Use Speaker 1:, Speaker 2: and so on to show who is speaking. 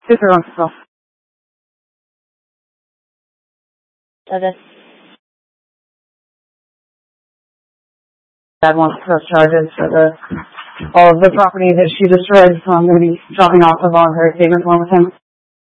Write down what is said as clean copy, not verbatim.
Speaker 1: Sister on stuff.
Speaker 2: Okay.
Speaker 1: Dad wants to press charges for all of the property that she destroyed, so I'm going to be dropping off of all her statement form with him.